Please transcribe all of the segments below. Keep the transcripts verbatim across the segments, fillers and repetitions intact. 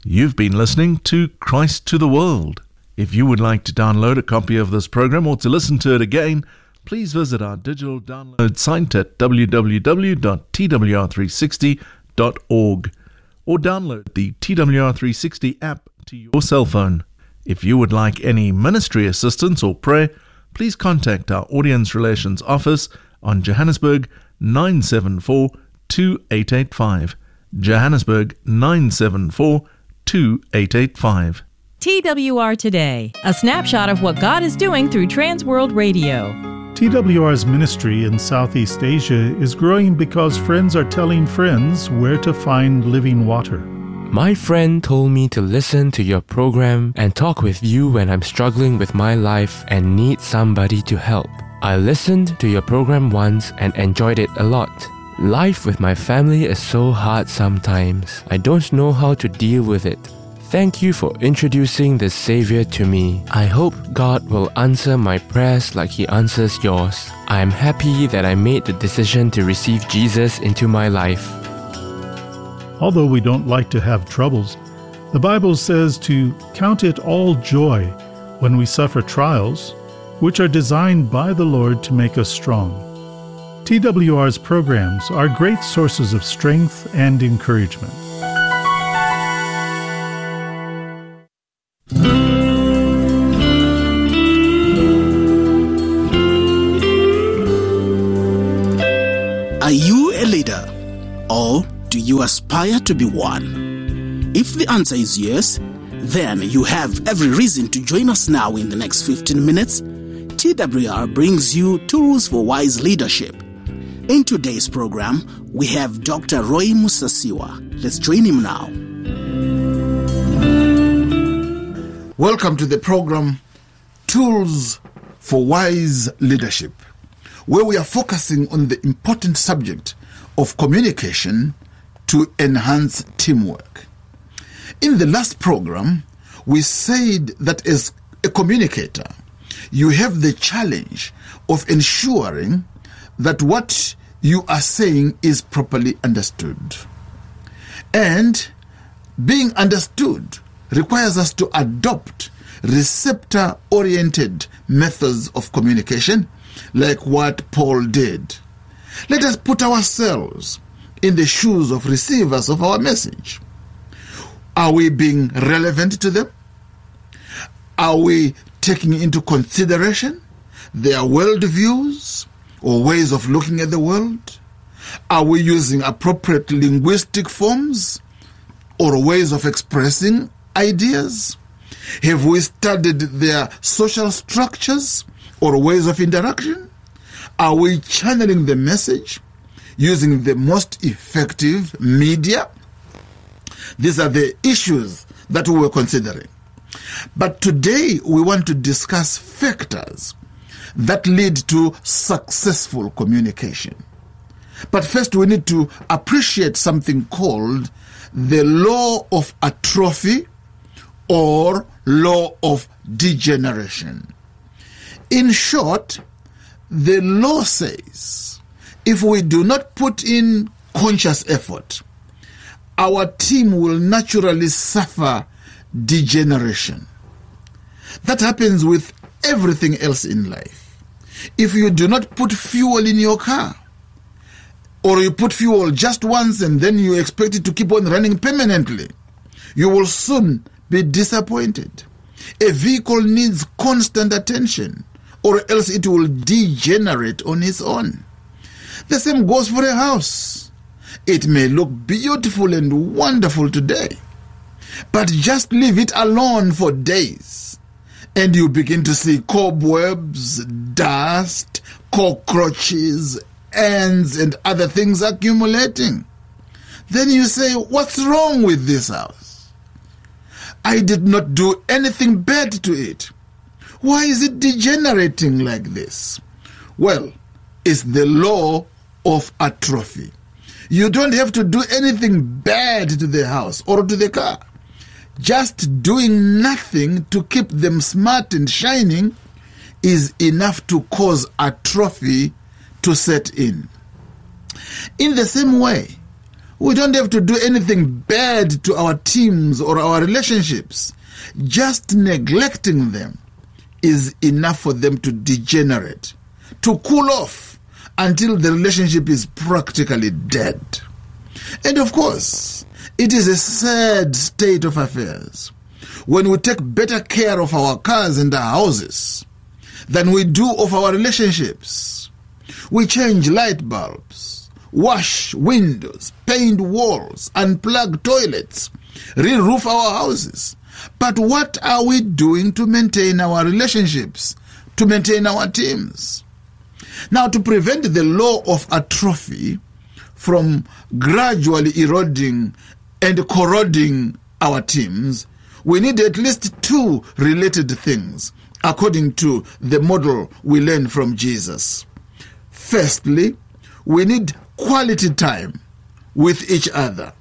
You've been listening to Christ to the World. If you would like to download a copy of this program or to listen to it again, please visit our digital download site at w w w dot t w r three sixty dot org or download the T W R three sixty app to your cell phone. If you would like any ministry assistance or prayer, please contact our Audience Relations Office on Johannesburg nine seven four, two eight eight five. Johannesburg nine seven four, two eight eight five. T W R Today, a snapshot of what God is doing through Trans World Radio. T W R's ministry in Southeast Asia is growing because friends are telling friends where to find living water. My friend told me to listen to your program and talk with you when I'm struggling with my life and need somebody to help. I listened to your program once and enjoyed it a lot. Life with my family is so hard sometimes. I don't know how to deal with it. Thank you for introducing the Savior to me. I hope God will answer my prayers like He answers yours. I am happy that I made the decision to receive Jesus into my life. Although we don't like to have troubles, the Bible says to count it all joy when we suffer trials, which are designed by the Lord to make us strong. T W R's programs are great sources of strength and encouragement. Are you a leader, or do you aspire to be one? If the answer is yes, then you have every reason to join us now in the next fifteen minutes. T W R brings you Tools for Wise Leadership. In today's program, we have Doctor Roy Musasiwa. Let's join him now. Welcome to the program Tools for Wise Leadership, where we are focusing on the important subject of communication to enhance teamwork. In the last program, we said that as a communicator, you have the challenge of ensuring that what you are saying is properly understood. And being understood requires us to adopt receptor-oriented methods of communication, like what Paul did. Let us put ourselves in the shoes of receivers of our message. Are we being relevant to them? Are we taking into consideration their worldviews or ways of looking at the world? Are we using appropriate linguistic forms or ways of expressing ideas? Have we studied their social structures or ways of interaction? Are we channeling the message using the most effective media? These are the issues that we were considering. But today we want to discuss factors that lead to successful communication. But first we need to appreciate something called the law of atrophy or law of degeneration. In short, the law says if we do not put in conscious effort, our team will naturally suffer degeneration. That happens with everything else in life. If you do not put fuel in your car, or you put fuel just once and then you expect it to keep on running permanently, you will soon be disappointed. A vehicle needs constant attention, or else it will degenerate on its own. The same goes for a house. It may look beautiful and wonderful today, but just leave it alone for days, and you begin to see cobwebs, dust, cockroaches, ants, and other things accumulating. Then you say, what's wrong with this house? I did not do anything bad to it. Why is it degenerating like this? Well, it's the law of atrophy. You don't have to do anything bad to the house or to the car. Just doing nothing to keep them smart and shining is enough to cause atrophy to set in. In the same way, We don't have to do anything bad to our teams or our relationships. Just neglecting them is enough for them to degenerate, to cool off until the relationship is practically dead. And of course, it is a sad state of affairs when we take better care of our cars and our houses than we do of our relationships. We change light bulbs, wash windows, paint walls, unplug toilets, re-roof our houses. But what are we doing to maintain our relationships, to maintain our teams? Now, to prevent the law of atrophy from gradually eroding and corroding our teams, we need at least two related things, according to the model we learn from Jesus. Firstly, we need quality time with each other.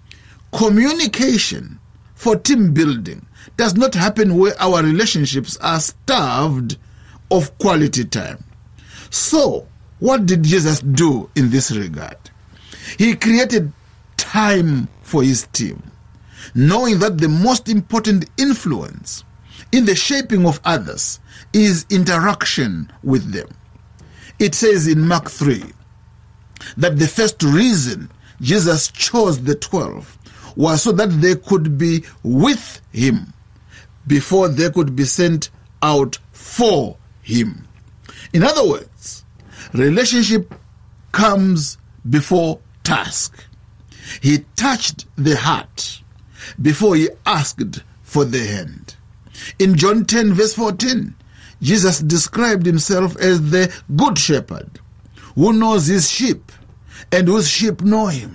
Communication for team building does not happen where our relationships are starved of quality time. So, what did Jesus do in this regard? He created time for his team, knowing that the most important influence in the shaping of others is interaction with them. It says in Mark three that the first reason Jesus chose the twelve was so that they could be with him before they could be sent out for him. In other words, relationship comes before task. He touched the heart before he asked for the hand. In John ten verse fourteen, Jesus described himself as the good shepherd who knows his sheep and whose sheep know him.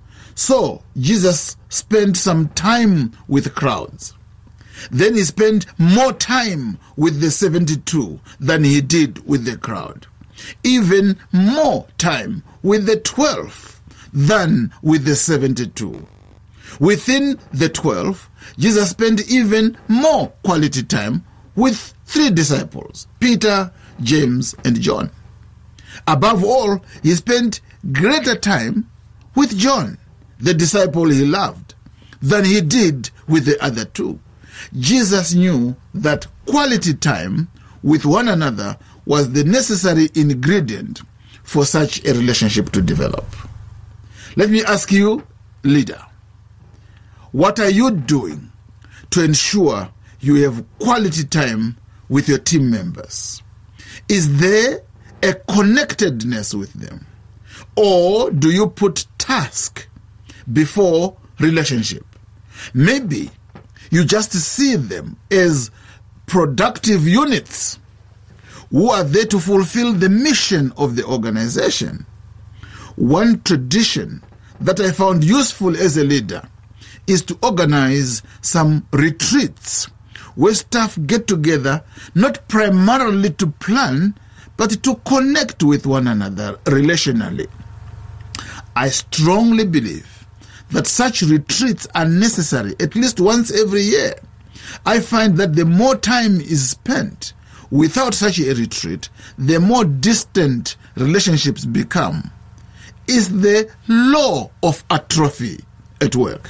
So Jesus spent some time with crowds. Then he spent more time with the seventy-two than he did with the crowd. Even more time with the twelve than with the seventy-two. Within the twelve, Jesus spent even more quality time with three disciples, Peter, James, and John. Above all, he spent greater time with John, the disciple he loved, than he did with the other two. Jesus knew that quality time with one another was the necessary ingredient for such a relationship to develop. Let me ask you, leader, what are you doing to ensure you have quality time with your team members? Is there a connectedness with them? Or do you put task before relationship? Maybe you just see them as productive units who are there to fulfill the mission of the organization. One tradition that I found useful as a leader is to organize some retreats where staff get together not primarily to plan, but to connect with one another relationally. I strongly believe that such retreats are necessary at least once every year. I find that the more time is spent without such a retreat, the more distant relationships become. Is the law of atrophy at work.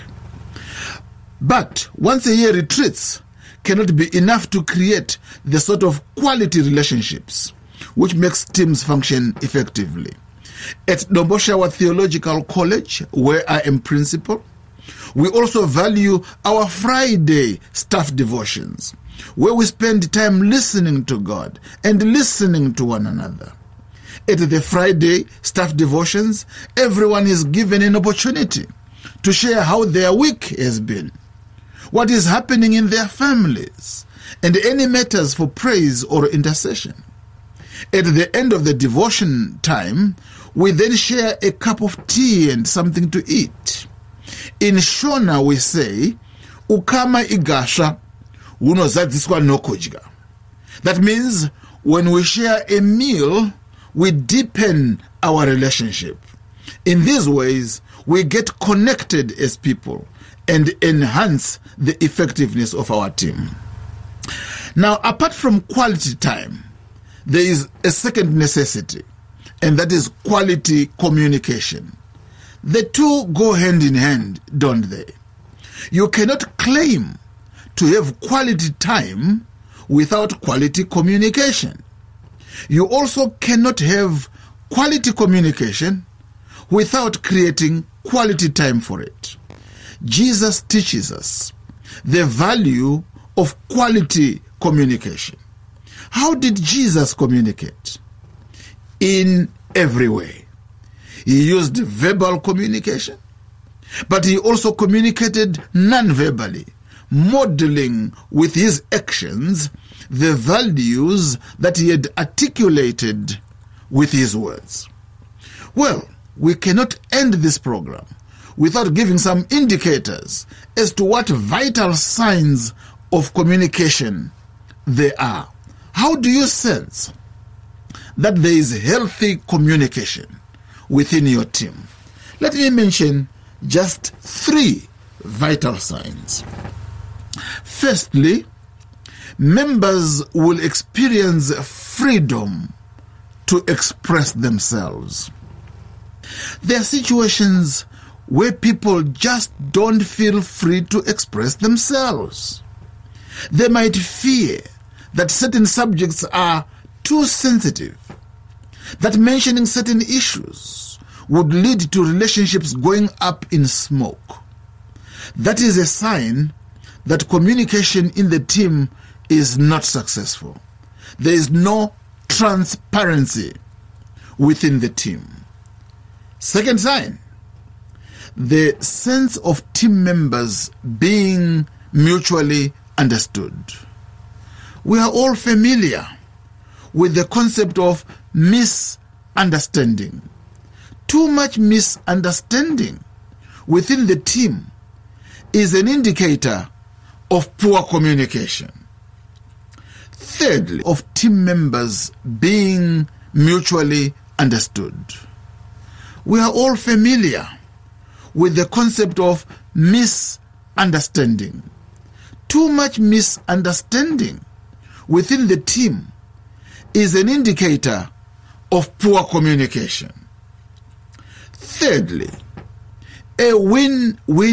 But once a year retreats cannot be enough to create the sort of quality relationships which makes teams function effectively. At Domboshawa Theological College, where I am principal, we also value our Friday staff devotions, where we spend time listening to God and listening to one another. At the Friday staff devotions, everyone is given an opportunity to share how their week has been, what is happening in their families, and any matters for praise or intercession. At the end of the devotion time, we then share a cup of tea and something to eat. In Shona we say, ukama igasha unozadziswa nokudya. That means when we share a meal, we deepen our relationship. In these ways, we get connected as people and enhance the effectiveness of our team. Now, apart from quality time, there is a second necessity, and that is quality communication. The two go hand in hand, don't they? You cannot claim to have quality time without quality communication. You also cannot have quality communication without creating quality time for it. Jesus teaches us the value of quality communication. How did Jesus communicate? In every way. He used verbal communication, but he also communicated non-verbally, modeling with his actions the values that he had articulated with his words. Well, we cannot end this program without giving some indicators as to what vital signs of communication there are. How do you sense that there is healthy communication within your team? Let me mention just three vital signs. Firstly, members will experience freedom to express themselves. There are situations where people just don't feel free to express themselves. They might fear that certain subjects are too sensitive, that mentioning certain issues would lead to relationships going up in smoke. That is a sign that communication in the team is not successful. There is no transparency within the team. Second sign, the sense of team members being mutually understood. We are all familiar with the concept of misunderstanding. Too much misunderstanding within the team is an indicator of poor communication. Thirdly, of team members being mutually understood. We are all familiar with the concept of misunderstanding. Too much misunderstanding within the team is an indicator of poor communication. Thirdly, a win-win